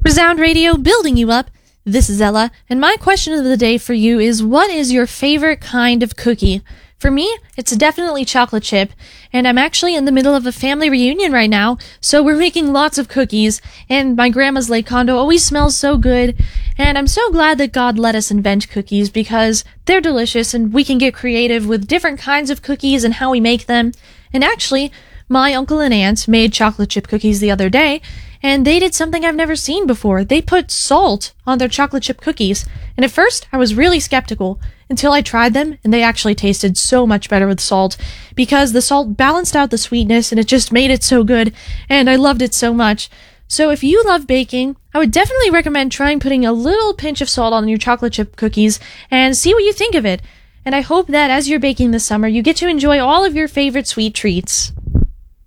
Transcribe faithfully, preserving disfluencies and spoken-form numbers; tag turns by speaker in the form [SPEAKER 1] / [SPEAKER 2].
[SPEAKER 1] Resound Radio, building you up. This is Ella, and my question of the day for you is, what is your favorite kind of cookie? For me, it's definitely chocolate chip, and I'm actually in the middle of a family reunion right now, so we're making lots of cookies, and my grandma's lake condo always smells so good, and I'm so glad that God let us invent cookies because they're delicious and we can get creative with different kinds of cookies and how we make them. And actually, my uncle and aunt made chocolate chip cookies the other day, and they did something I've never seen before. They put salt on their chocolate chip cookies, and at first I was really skeptical until I tried them, and they actually tasted so much better with salt because the salt balanced out the sweetness and it just made it so good, and I loved it so much. So if you love baking, I would definitely recommend trying putting a little pinch of salt on your chocolate chip cookies and see what you think of it. And I hope that as you're baking this summer, you get to enjoy all of your favorite sweet treats.